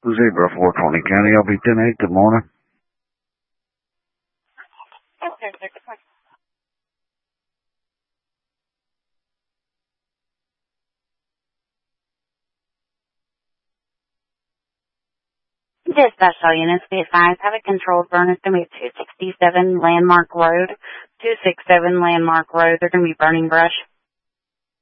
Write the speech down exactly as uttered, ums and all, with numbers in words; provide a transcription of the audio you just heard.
Zebra four twenty County, L B ten eight, good morning. Okay, sir, good morning. Dispatch all units, be advised, have a controlled burn. It's going to be two sixty-seven Landmark Road. two sixty-seven Landmark Road. They're going to be burning brush.